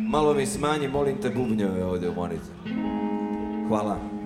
Malo mi smanji, molim te, bubnjeve ovdje u monitor. Hvala.